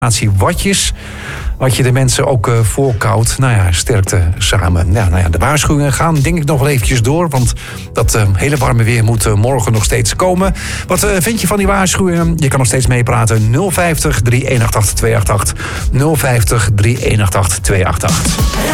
watjes. Wat je de mensen ook voorkoudt. Nou ja, sterkte samen. Ja, de waarschuwingen gaan denk ik nog wel eventjes door. Want dat hele warme weer moet morgen nog steeds komen. Wat vind je van die waarschuwingen? Je kan nog steeds meepraten. 050 3188 288. 050 3188 288.